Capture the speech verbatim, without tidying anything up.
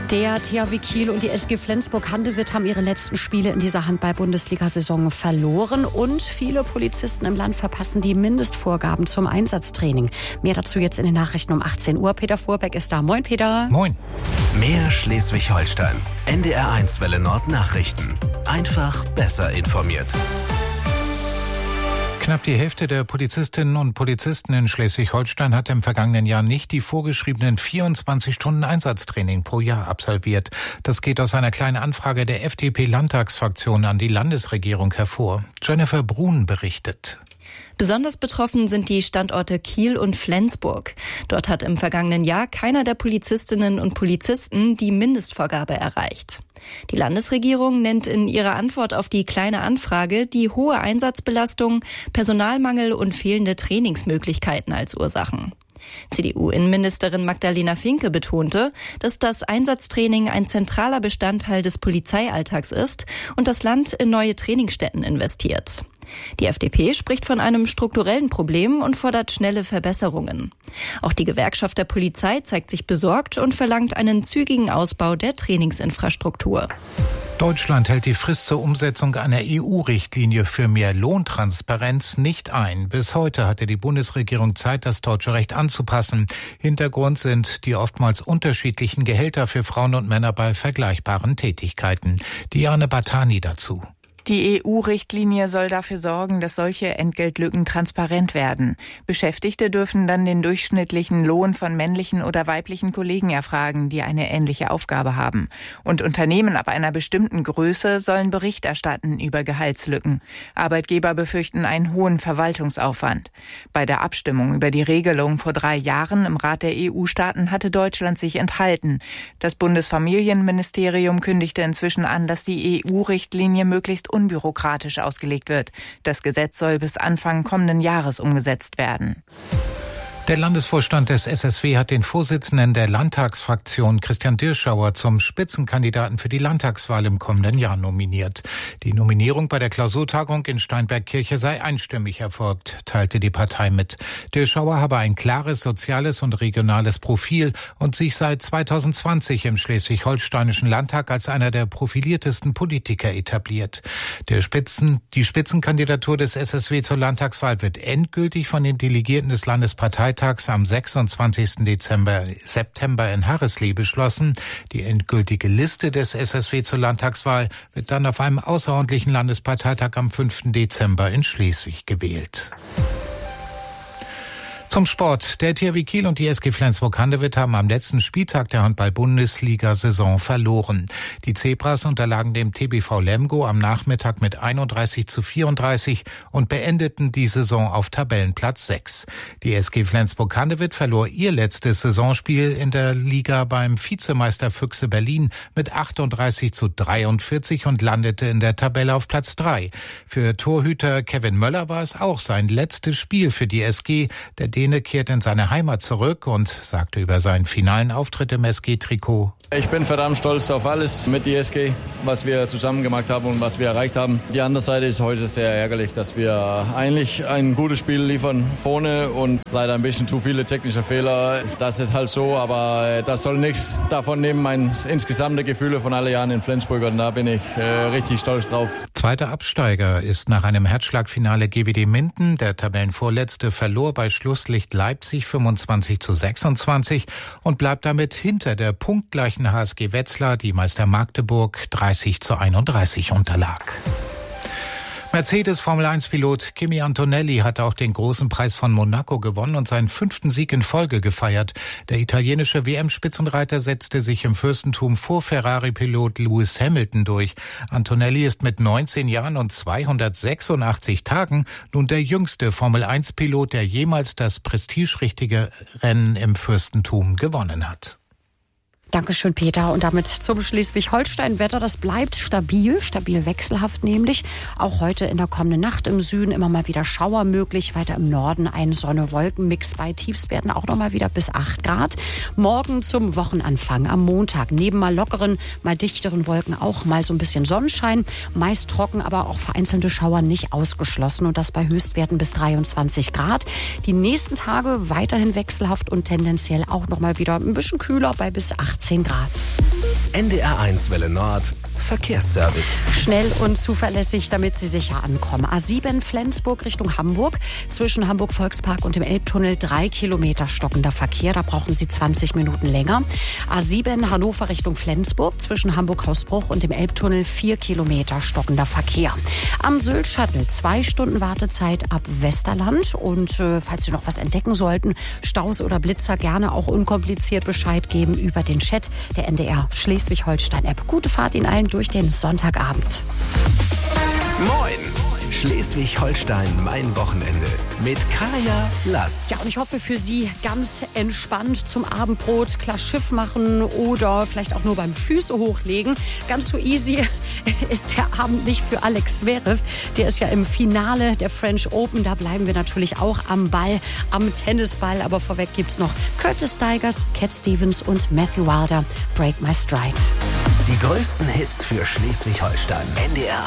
Der T H W Kiel und die S G Flensburg-Handewitt haben ihre letzten Spiele in dieser Handball-Bundesliga-Saison verloren und viele Polizisten im Land verpassen die Mindestvorgaben zum Einsatztraining. Mehr dazu jetzt in den Nachrichten um achtzehn Uhr. Peter Vorbeck ist da. Moin, Peter. Moin. Mehr Schleswig-Holstein. N D R eins Welle Nord Nachrichten. Einfach besser informiert. Knapp die Hälfte der Polizistinnen und Polizisten in Schleswig-Holstein hat im vergangenen Jahr nicht die vorgeschriebenen vierundzwanzig Stunden Einsatztraining pro Jahr absolviert. Das geht aus einer kleinen Anfrage der F D P-Landtagsfraktion an die Landesregierung hervor. Jennifer Brun berichtet. Besonders betroffen sind die Standorte Kiel und Flensburg. Dort hat im vergangenen Jahr keiner der Polizistinnen und Polizisten die Mindestvorgabe erreicht. Die Landesregierung nennt in ihrer Antwort auf die kleine Anfrage die hohe Einsatzbelastung, Personalmangel und fehlende Trainingsmöglichkeiten als Ursachen. C D U-Innenministerin Magdalena Finke betonte, dass das Einsatztraining ein zentraler Bestandteil des Polizeialltags ist und das Land in neue Trainingsstätten investiert. Die F D P spricht von einem strukturellen Problem und fordert schnelle Verbesserungen. Auch die Gewerkschaft der Polizei zeigt sich besorgt und verlangt einen zügigen Ausbau der Trainingsinfrastruktur. Deutschland hält die Frist zur Umsetzung einer E U-Richtlinie für mehr Lohntransparenz nicht ein. Bis heute hatte die Bundesregierung Zeit, das deutsche Recht anzupassen. Hintergrund sind die oftmals unterschiedlichen Gehälter für Frauen und Männer bei vergleichbaren Tätigkeiten. Diane Batani dazu. Die E U-Richtlinie soll dafür sorgen, dass solche Entgeltlücken transparent werden. Beschäftigte dürfen dann den durchschnittlichen Lohn von männlichen oder weiblichen Kollegen erfragen, die eine ähnliche Aufgabe haben. Und Unternehmen ab einer bestimmten Größe sollen Bericht erstatten über Gehaltslücken. Arbeitgeber befürchten einen hohen Verwaltungsaufwand. Bei der Abstimmung über die Regelung vor drei Jahren im Rat der E U-Staaten hatte Deutschland sich enthalten. Das Bundesfamilienministerium kündigte inzwischen an, dass die E U-Richtlinie möglichst unbürokratisch ausgelegt wird. Das Gesetz soll bis Anfang kommenden Jahres umgesetzt werden. Der Landesvorstand des S S W hat den Vorsitzenden der Landtagsfraktion Christian Dirschauer zum Spitzenkandidaten für die Landtagswahl im kommenden Jahr nominiert. Die Nominierung bei der Klausurtagung in Steinbergkirche sei einstimmig erfolgt, teilte die Partei mit. Dirschauer habe ein klares soziales und regionales Profil und sich seit zweitausendzwanzig im Schleswig-Holsteinischen Landtag als einer der profiliertesten Politiker etabliert. Der Spitzen, die Spitzenkandidatur des S S W zur Landtagswahl wird endgültig von den Delegierten des Landesparteitags am sechsundzwanzigsten September in Harreslee beschlossen. Die endgültige Liste des S S W zur Landtagswahl wird dann auf einem außerordentlichen Landesparteitag am fünften Dezember in Schleswig gewählt. Zum Sport. Der T H W Kiel und die S G Flensburg-Handewitt haben am letzten Spieltag der Handball-Bundesliga-Saison verloren. Die Zebras unterlagen dem T B V Lemgo am Nachmittag mit einunddreißig zu vierunddreißig und beendeten die Saison auf Tabellenplatz sechs. Die S G Flensburg-Handewitt verlor ihr letztes Saisonspiel in der Liga beim Vizemeister Füchse Berlin mit achtunddreißig zu dreiundvierzig und landete in der Tabelle auf Platz drei. Für Torhüter Kevin Möller war es auch sein letztes Spiel für die S G. Der Däne kehrt in seine Heimat zurück und sagte über seinen finalen Auftritt im S G-Trikot: Ich bin verdammt stolz auf alles mit der S G, was wir zusammen gemacht haben und was wir erreicht haben. Die andere Seite ist heute sehr ärgerlich, dass wir eigentlich ein gutes Spiel liefern vorne und leider ein bisschen zu viele technische Fehler. Das ist halt so, aber das soll nichts davon nehmen. Mein insgesamte Gefühle von alle Jahren in Flensburg und da bin ich äh, richtig stolz drauf. Zweiter Absteiger ist nach einem Herzschlagfinale G W D Minden. Der Tabellenvorletzte verlor bei Schlusslicht Leipzig fünfundzwanzig zu sechsundzwanzig und bleibt damit hinter der punktgleichen H S G Wetzlar, die Meister Magdeburg dreißig zu einunddreißig unterlag. Mercedes-Formel eins Pilot Kimi Antonelli hat auch den großen Preis von Monaco gewonnen und seinen fünften Sieg in Folge gefeiert. Der italienische W M-Spitzenreiter setzte sich im Fürstentum vor Ferrari-Pilot Lewis Hamilton durch. Antonelli ist mit neunzehn Jahren und zweihundertsechsundachtzig Tagen nun der jüngste Formel eins Pilot, der jemals das prestigeträchtige Rennen im Fürstentum gewonnen hat. Dankeschön, Peter. Und damit zum Schleswig-Holstein-Wetter. Das bleibt stabil, stabil wechselhaft nämlich. Auch heute in der kommenden Nacht im Süden immer mal wieder Schauer möglich. Weiter im Norden ein Sonne-Wolken-Mix. Bei Tiefs werden auch noch mal wieder bis acht Grad. Morgen zum Wochenanfang am Montag. Neben mal lockeren, mal dichteren Wolken auch mal so ein bisschen Sonnenschein. Meist trocken, aber auch vereinzelte Schauer nicht ausgeschlossen. Und das bei Höchstwerten bis dreiundzwanzig Grad. Die nächsten Tage weiterhin wechselhaft und tendenziell auch noch mal wieder ein bisschen kühler bei bis achtzehn Grad. N D R eins Welle Nord Verkehrsservice. Schnell und zuverlässig, damit Sie sicher ankommen. A sieben Flensburg Richtung Hamburg. Zwischen Hamburg-Volkspark und dem Elbtunnel drei Kilometer stockender Verkehr. Da brauchen Sie zwanzig Minuten länger. A sieben Hannover Richtung Flensburg. Zwischen Hamburg-Hausbruch und dem Elbtunnel vier Kilometer stockender Verkehr. Am Sylt-Shuttle zwei Stunden Wartezeit ab Westerland. Und äh, falls Sie noch was entdecken sollten, Staus oder Blitzer, gerne auch unkompliziert Bescheid geben über den Chat der N D R Schleswig-Holstein-App. Gute Fahrt Ihnen allen durch den Sonntagabend. Moin! Schleswig-Holstein, mein Wochenende mit Kaya Lass. Ja, und ich hoffe für Sie ganz entspannt zum Abendbrot klar Schiff machen oder vielleicht auch nur beim Füße hochlegen. Ganz so easy ist der Abend nicht für Alex Zverev. Der ist ja im Finale der French Open. Da bleiben wir natürlich auch am Ball, am Tennisball. Aber vorweg gibt's noch Curtis Stigers, Cat Stevens und Matthew Wilder. Break My Stride. Die größten Hits für Schleswig-Holstein. N D R